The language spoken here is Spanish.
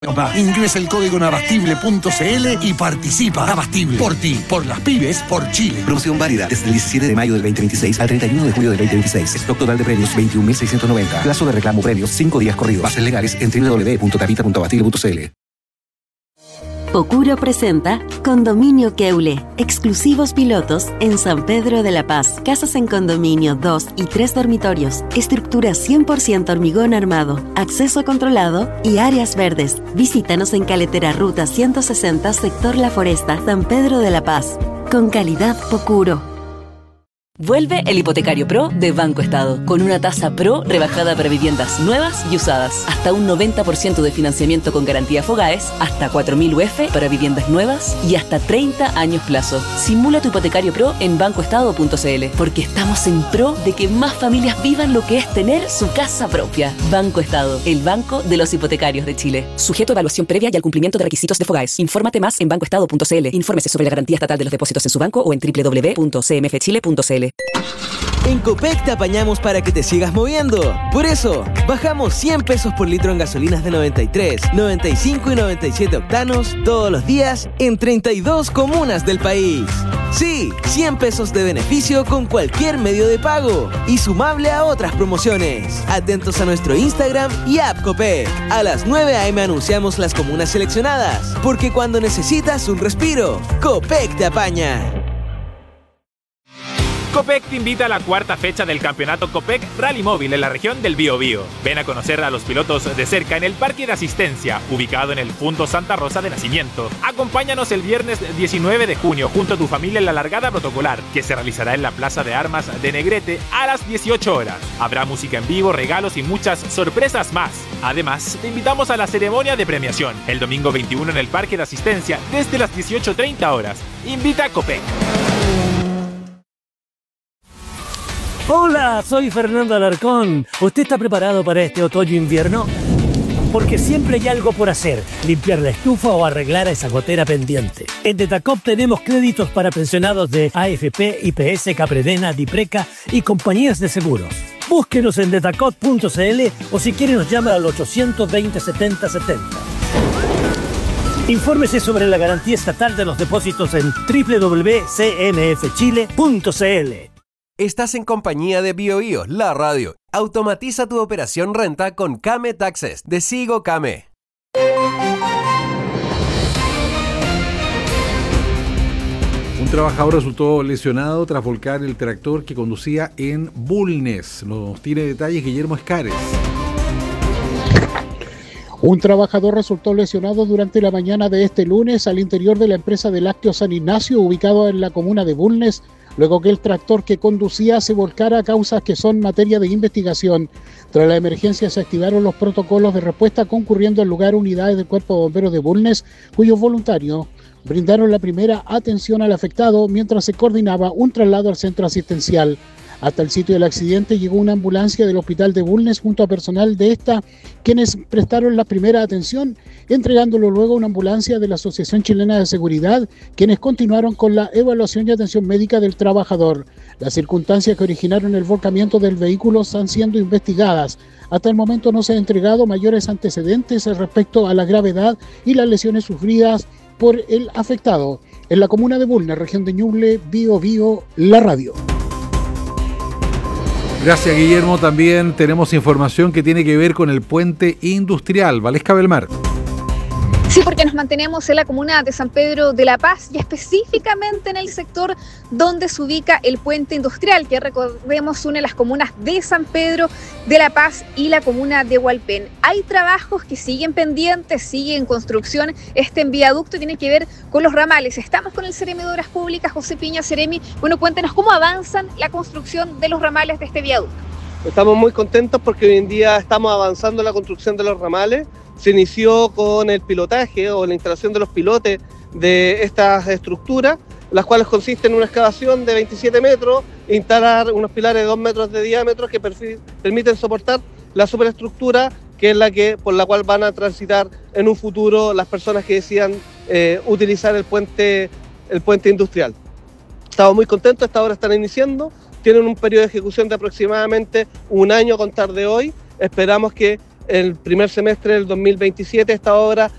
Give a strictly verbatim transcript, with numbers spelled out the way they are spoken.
Ingresa el código navastible punto c l y participa. Navastible, por ti, por las pymes, por Chile. Promoción válida desde el diecisiete de mayo del veinte veintiséis al treinta y uno de julio del veinte veintiséis. Stock total de premios veintiún mil seiscientos noventa. Plazo de reclamo premios cinco días corridos. Bases legales en doble u doble u doble u punto tapita punto navastible punto c l. Pocuro presenta Condominio Keule, exclusivos pilotos en San Pedro de la Paz. Casas en condominio, dos y tres dormitorios, estructura cien por ciento hormigón armado, acceso controlado y áreas verdes. Visítanos en Caletera Ruta ciento sesenta, sector La Foresta, San Pedro de la Paz. Con calidad Pocuro. Vuelve el Hipotecario Pro de Banco Estado, con una tasa Pro rebajada para viviendas nuevas y usadas. Hasta un noventa por ciento de financiamiento con garantía Fogaes, hasta cuatro mil U F para viviendas nuevas y hasta treinta años plazo. Simula tu Hipotecario Pro en banco estado punto c l, porque estamos en pro de que más familias vivan lo que es tener su casa propia. Banco Estado, el banco de los hipotecarios de Chile. Sujeto a evaluación previa y al cumplimiento de requisitos de Fogaes. Infórmate más en banco estado punto c l. Infórmese sobre la garantía estatal de los depósitos en su banco o en doble u doble u doble u punto c m f chile punto c l. En Copec te apañamos para que te sigas moviendo. Por eso, bajamos cien pesos por litro en gasolinas de noventa y tres, noventa y cinco y noventa y siete octanos todos los días en treinta y dos comunas del país. Sí, cien pesos de beneficio con cualquier medio de pago y sumable a otras promociones. Atentos a nuestro Instagram y app Copec. A las nueve a eme anunciamos las comunas seleccionadas, porque cuando necesitas un respiro, Copec te apaña. Copec te invita a la cuarta fecha del campeonato Copec Rally Móvil en la región del Biobío. Ven a conocer a los pilotos de cerca en el Parque de Asistencia, ubicado en el punto Santa Rosa de Nacimiento. Acompáñanos el viernes diecinueve de junio junto a tu familia en la largada protocolar, que se realizará en la Plaza de Armas de Negrete a las dieciocho horas. Habrá música en vivo, regalos y muchas sorpresas más. Además, te invitamos a la ceremonia de premiación, el domingo veintiuno en el Parque de Asistencia desde las dieciocho treinta horas. Invita a Copec. Hola, soy Fernando Alarcón. ¿Usted está preparado para este otoño-invierno? Porque siempre hay algo por hacer, limpiar la estufa o arreglar a esa gotera pendiente. En Detacop tenemos créditos para pensionados de A F P, I P S, Capredena, Dipreca y compañías de seguros. Búsquenos en detacop punto c l o si quiere nos llama al ochocientos veinte, setenta setenta. Infórmese sobre la garantía estatal de los depósitos en doble u doble u doble u punto c m f chile punto c l. Estás en compañía de BioBio, la radio. Automatiza tu operación renta con Kame Taxes de Sigo Kame. Un trabajador resultó lesionado tras volcar el tractor que conducía en Bulnes. Nos tiene detalles Guillermo Escares. Un trabajador resultó lesionado durante la mañana de este lunes al interior de la empresa de lácteos San Ignacio, ubicado en la comuna de Bulnes, luego que el tractor que conducía se volcara a causas que son materia de investigación. Tras la emergencia se activaron los protocolos de respuesta, concurriendo al lugar unidades del Cuerpo de Bomberos de Bulnes, cuyos voluntarios brindaron la primera atención al afectado mientras se coordinaba un traslado al centro asistencial. Hasta el sitio del accidente llegó una ambulancia del hospital de Bulnes junto a personal de esta, quienes prestaron la primera atención, entregándolo luego a una ambulancia de la Asociación Chilena de Seguridad, quienes continuaron con la evaluación y atención médica del trabajador. Las circunstancias que originaron el volcamiento del vehículo están siendo investigadas. Hasta el momento no se han entregado mayores antecedentes respecto a la gravedad y las lesiones sufridas por el afectado. En la comuna de Bulnes, región de Ñuble, BioBio, la radio. Gracias, Guillermo. También tenemos información que tiene que ver con el puente industrial. Valesca Belmar. Sí, porque nos mantenemos en la comuna de San Pedro de la Paz y específicamente en el sector donde se ubica el puente industrial, que recordemos une las comunas de San Pedro de la Paz y la comuna de Hualpén. Hay trabajos que siguen pendientes, sigue en construcción este viaducto, tiene que ver con los ramales. Estamos con el Seremi de Obras Públicas, José Piña. Seremi, bueno, cuéntenos cómo avanzan la construcción de los ramales de este viaducto. Estamos muy contentos porque hoy en día estamos avanzando en la construcción de los ramales. Se inició con el pilotaje o la instalación de los pilotes de estas estructuras, las cuales consisten en una excavación de veintisiete metros, instalar unos pilares de dos metros de diámetro que permiten soportar la superestructura, que es la que por la cual van a transitar en un futuro las personas que decidan eh, utilizar el puente, el puente industrial. Estamos muy contentos, esta obra están iniciando, tienen un periodo de ejecución de aproximadamente un año a contar de hoy. Esperamos que el primer semestre del dos mil veintisiete esta obra